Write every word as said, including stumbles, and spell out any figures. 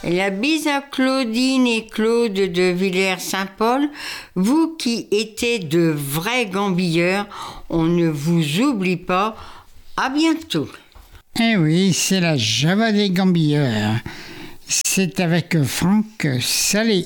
La bise à Claudine et Claude de Villers-Saint-Paul. Vous qui étiez de vrais gambilleurs, on ne vous oublie pas. À bientôt. Eh oui, c'est la Java des gambilleurs. C'est avec Franck Salé.